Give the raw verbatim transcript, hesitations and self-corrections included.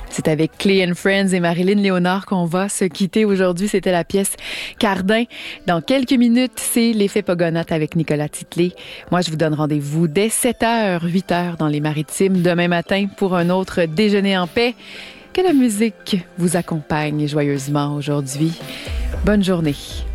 C'est avec Clay and Friends et Marilyn Léonard qu'on va se quitter aujourd'hui. C'était la pièce Cardin. Dans quelques minutes, c'est l'effet Pogonates avec Nicolas Titley. Moi, je vous donne rendez-vous dès sept heures, huit heures dans les Maritimes demain matin pour un autre déjeuner en paix. Que la musique vous accompagne joyeusement aujourd'hui. Bonne journée.